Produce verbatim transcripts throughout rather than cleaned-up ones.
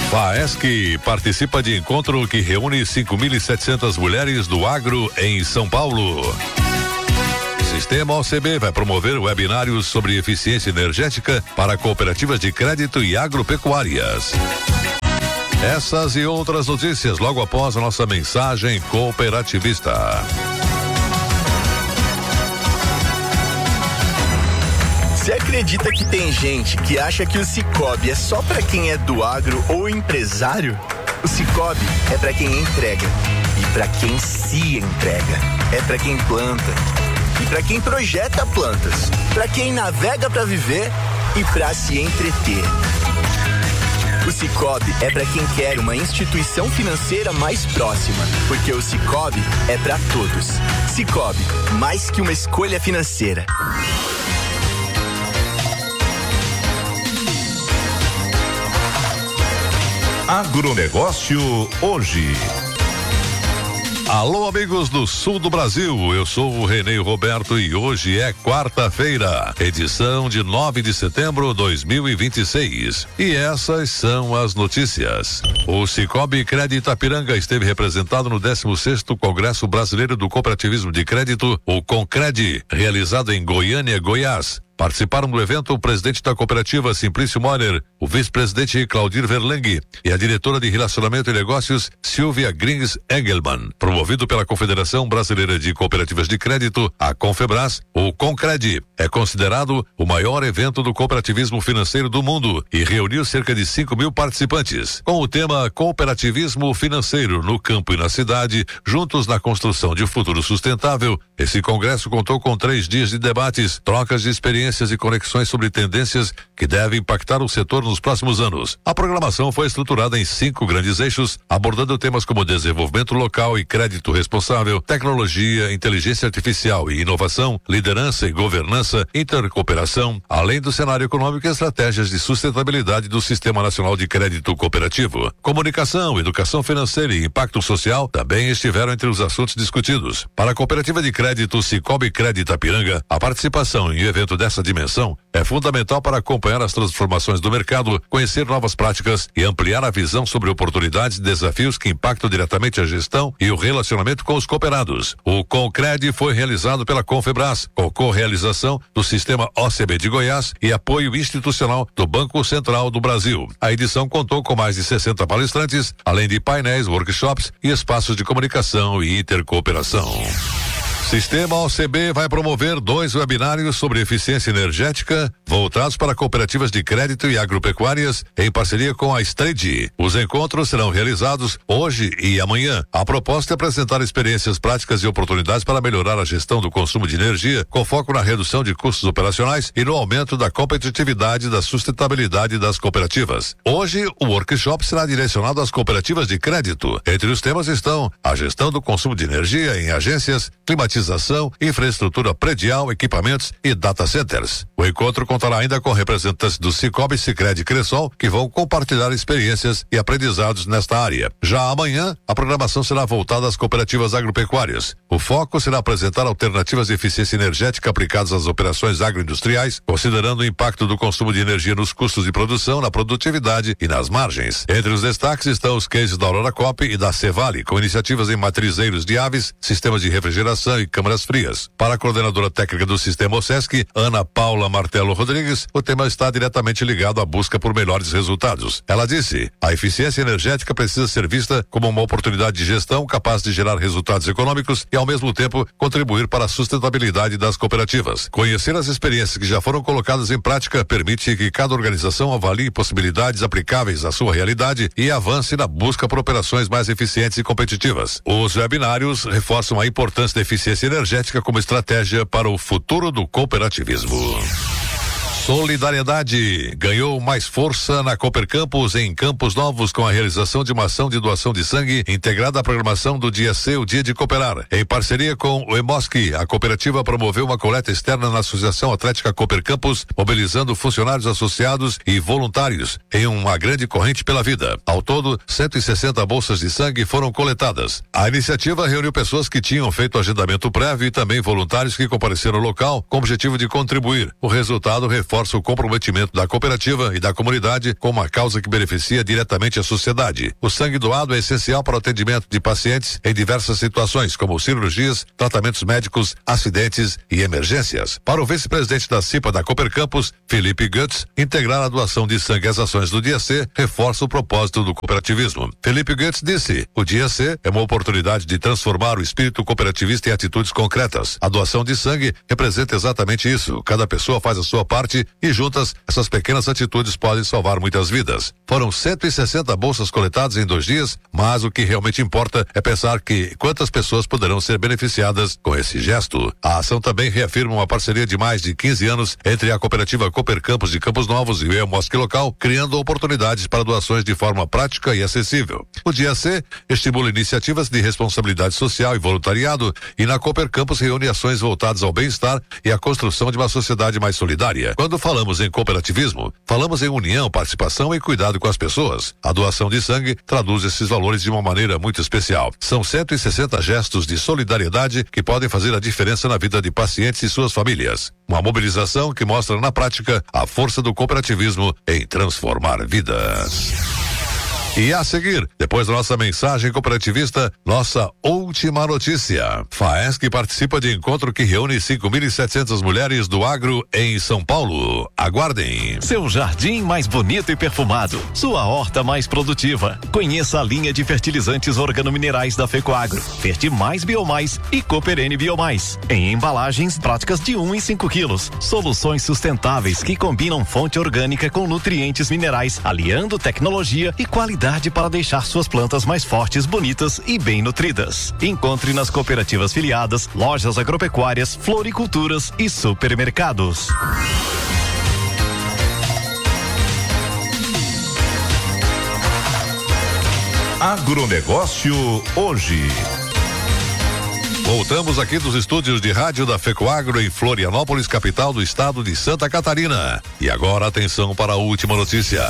Faesc participa de encontro que reúne cinco mil e setecentas mulheres do agro em São Paulo. Sistema O C B vai promover webinários sobre eficiência energética para cooperativas de crédito e agropecuárias. Essas e outras notícias logo após a nossa mensagem cooperativista. Você acredita que tem gente que acha que o Sicoob é só para quem é do agro ou empresário? O Sicoob é para quem entrega e para quem se entrega. É para quem planta e para quem projeta plantas, para quem navega para viver e para se entreter. O Sicoob é para quem quer uma instituição financeira mais próxima, porque o Sicoob é para todos. Sicoob, mais que uma escolha financeira. Agronegócio hoje. Alô, amigos do sul do Brasil, eu sou o Renê Roberto e hoje é quarta-feira, edição de nove de setembro de dois mil e vinte e seis. E essas são as notícias. O Sicoob Crédito Itapiranga esteve representado no décimo sexto Congresso Brasileiro do Cooperativismo de Crédito, o CONCRED, realizado em Goiânia, Goiás. Participaram do evento o presidente da cooperativa Simplício Moller, o vice-presidente Claudir Verlang e a diretora de Relacionamento e Negócios Silvia Grings Engelmann. Promovido pela Confederação Brasileira de Cooperativas de Crédito, a Confebras, o CONCRED é considerado o maior evento do cooperativismo financeiro do mundo e reuniu cerca de cinco mil participantes. Com o tema Cooperativismo Financeiro no Campo e na Cidade, juntos na construção de um futuro sustentável, esse congresso contou com três dias de debates, trocas de experiências e conexões sobre tendências que devem impactar o setor nos próximos anos. A programação foi estruturada em cinco grandes eixos, abordando temas como desenvolvimento local e crédito responsável, tecnologia, inteligência artificial e inovação, liderança e governança, intercooperação, além do cenário econômico e estratégias de sustentabilidade do Sistema Nacional de Crédito Cooperativo. Comunicação, educação financeira e impacto social também estiveram entre os assuntos discutidos. Para a cooperativa de crédito Sicoob Crédito Itapiranga, a participação em um evento dessa dimensão é fundamental para acompanhar as transformações do mercado, conhecer novas práticas e ampliar a visão sobre oportunidades e desafios que impactam diretamente a gestão e o relacionamento com os cooperados. O CONCRED foi realizado pela Confebras, com co-realização do Sistema O C B de Goiás e apoio institucional do Banco Central do Brasil. A edição contou com mais de sessenta palestrantes, além de painéis, workshops e espaços de comunicação e intercooperação. Sistema O C B vai promover dois webinários sobre eficiência energética voltados para cooperativas de crédito e agropecuárias em parceria com a Strade. Os encontros serão realizados hoje e amanhã. A proposta é apresentar experiências práticas e oportunidades para melhorar a gestão do consumo de energia com foco na redução de custos operacionais e no aumento da competitividade e da sustentabilidade das cooperativas. Hoje, o workshop será direcionado às cooperativas de crédito. Entre os temas estão a gestão do consumo de energia em agências, climatização, infraestrutura predial, equipamentos e data centers. O encontro contará ainda com representantes do Sicoob, Sicredi e Cressol, que vão compartilhar experiências e aprendizados nesta área. Já amanhã, a programação será voltada às cooperativas agropecuárias. O foco será apresentar alternativas de eficiência energética aplicadas às operações agroindustriais, considerando o impacto do consumo de energia nos custos de produção, na produtividade e nas margens. Entre os destaques estão os cases da Aurora Cop e da Cevale, com iniciativas em matrizeiros de aves, sistemas de refrigeração e câmaras frias. Para a coordenadora técnica do Sistema OSESC, Ana Paula Martelo Rodrigues, o tema está diretamente ligado à busca por melhores resultados. Ela disse: a eficiência energética precisa ser vista como uma oportunidade de gestão capaz de gerar resultados econômicos e, ao mesmo tempo, contribuir para a sustentabilidade das cooperativas. Conhecer as experiências que já foram colocadas em prática permite que cada organização avalie possibilidades aplicáveis à sua realidade e avance na busca por operações mais eficientes e competitivas. Os webinários reforçam a importância da eficiência energética como estratégia para o futuro do cooperativismo. Solidariedade ganhou mais força na Cooper Campus em Campos Novos com a realização de uma ação de doação de sangue integrada à programação do Dia C, o Dia de Cooperar. Em parceria com o EMOSC, a cooperativa promoveu uma coleta externa na Associação Atlética Cooper Campus, mobilizando funcionários associados e voluntários em uma grande corrente pela vida. Ao todo, cento e sessenta bolsas de sangue foram coletadas. A iniciativa reuniu pessoas que tinham feito agendamento prévio e também voluntários que compareceram ao local com o objetivo de contribuir. O resultado reforça reforça o comprometimento da cooperativa e da comunidade com uma causa que beneficia diretamente a sociedade. O sangue doado é essencial para o atendimento de pacientes em diversas situações, como cirurgias, tratamentos médicos, acidentes e emergências. Para o vice-presidente da CIPA da Cooper Campus, Felipe Goetz, integrar a doação de sangue às ações do Dia C reforça o propósito do cooperativismo. Felipe Goetz disse: o Dia C é uma oportunidade de transformar o espírito cooperativista em atitudes concretas. A doação de sangue representa exatamente isso. Cada pessoa faz a sua parte e juntas essas pequenas atitudes podem salvar muitas vidas. Foram cento e sessenta bolsas coletadas em dois dias, mas o que realmente importa é pensar que quantas pessoas poderão ser beneficiadas com esse gesto. A ação também reafirma uma parceria de mais de quinze anos entre a cooperativa Cooper Campus de Campos Novos e o EMOSC local, criando oportunidades para doações de forma prática e acessível. O Dia C estimula iniciativas de responsabilidade social e voluntariado e na Cooper Campus reúne ações voltadas ao bem-estar e à construção de uma sociedade mais solidária. Quando falamos em cooperativismo, falamos em união, participação e cuidado com as pessoas. A doação de sangue traduz esses valores de uma maneira muito especial. São cento e sessenta gestos de solidariedade que podem fazer a diferença na vida de pacientes e suas famílias. Uma mobilização que mostra na prática a força do cooperativismo em transformar vidas. E a seguir, depois da nossa mensagem cooperativista, nossa última notícia. FAESC participa de encontro que reúne cinco mil e setecentas mulheres do agro em São Paulo. Aguardem. Seu jardim mais bonito e perfumado, sua horta mais produtiva. Conheça a linha de fertilizantes organominerais da Fecoagro, Ferti Mais Biomais e Cooper N Biomais. Em embalagens práticas de um e cinco quilos. Soluções sustentáveis que combinam fonte orgânica com nutrientes minerais, aliando tecnologia e qualidade para deixar suas plantas mais fortes, bonitas e bem nutridas. Encontre nas cooperativas filiadas, lojas agropecuárias, floriculturas e supermercados. Agronegócio hoje. Voltamos aqui dos estúdios de rádio da Fecoagro em Florianópolis, capital do estado de Santa Catarina. E agora atenção para a última notícia.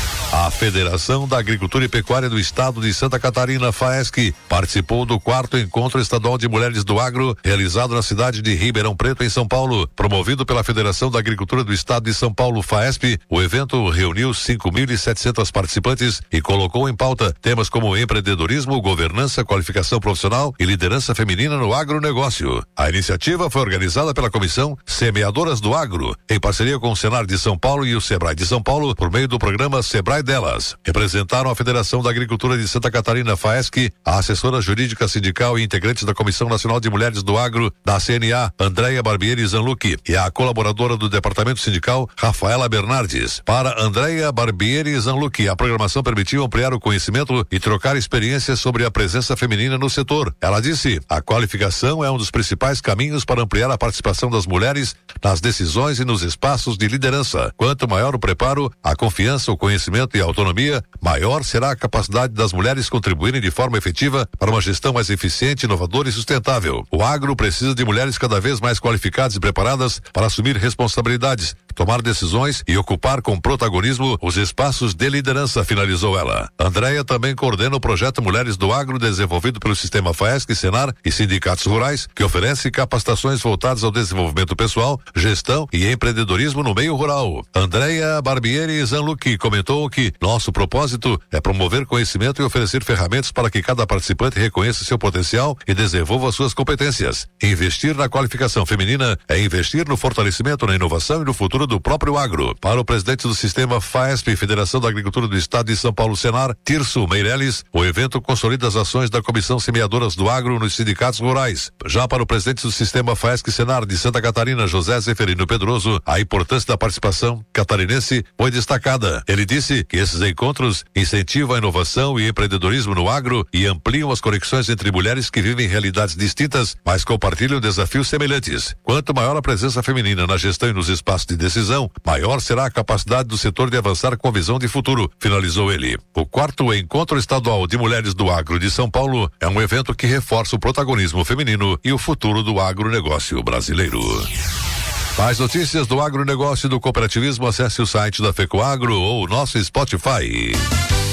A Federação da Agricultura e Pecuária do Estado de Santa Catarina, FAESC, participou do quarto Encontro Estadual de Mulheres do Agro, realizado na cidade de Ribeirão Preto, em São Paulo. Promovido pela Federação da Agricultura do Estado de São Paulo, FAESP, o evento reuniu cinco mil e setecentas participantes e colocou em pauta temas como empreendedorismo, governança, qualificação profissional e liderança feminina no agronegócio. A iniciativa foi organizada pela Comissão Semeadoras do Agro, em parceria com o Senar de São Paulo e o Sebrae de São Paulo, por meio do programa Sebrae delas. Representaram a Federação da Agricultura de Santa Catarina, FAESC, a assessora jurídica sindical e integrantes da Comissão Nacional de Mulheres do Agro, da C N A, Andréia Barbieri Zanlucchi, e a colaboradora do Departamento Sindical, Rafaela Bernardes. Para Andréia Barbieri Zanlucchi, a programação permitiu ampliar o conhecimento e trocar experiências sobre a presença feminina no setor. Ela disse: a qualificação é um dos principais caminhos para ampliar a participação das mulheres nas decisões e nos espaços de liderança. Quanto maior o preparo, a confiança, o conhecimento e a autonomia, maior será a capacidade das mulheres contribuírem de forma efetiva para uma gestão mais eficiente, inovadora e sustentável. O agro precisa de mulheres cada vez mais qualificadas e preparadas para assumir responsabilidades, tomar decisões e ocupar com protagonismo os espaços de liderança, finalizou ela. Andréia também coordena o projeto Mulheres do Agro, desenvolvido pelo Sistema FAESC, Senar e sindicatos rurais, que oferece capacitações voltadas ao desenvolvimento pessoal, gestão e empreendedorismo no meio rural. Andréia Barbieri Zanlucchi comentou que nosso propósito é promover conhecimento e oferecer ferramentas para que cada participante reconheça seu potencial e desenvolva suas competências. Investir na qualificação feminina é investir no fortalecimento, na inovação e no futuro do próprio agro. Para o presidente do sistema FAESP, Federação da Agricultura do Estado de São Paulo, Senar, Tirso Meirelles, o evento consolida as ações da Comissão Semeadoras do Agro nos sindicatos rurais. Já para o presidente do sistema FAESC Senar de Santa Catarina, José Zeferino Pedroso, a importância da participação catarinense foi destacada. Ele disse que esses encontros incentivam a inovação e empreendedorismo no agro e ampliam as conexões entre mulheres que vivem realidades distintas, mas compartilham desafios semelhantes. Quanto maior a presença feminina na gestão e nos espaços de decisão, maior será a capacidade do setor de avançar com visão de futuro, finalizou ele. O quarto Encontro Estadual de Mulheres do Agro de São Paulo é um evento que reforça o protagonismo feminino e o futuro do agronegócio brasileiro. Mais notícias do agronegócio e do cooperativismo, acesse o site da Fecoagro ou o nosso Spotify.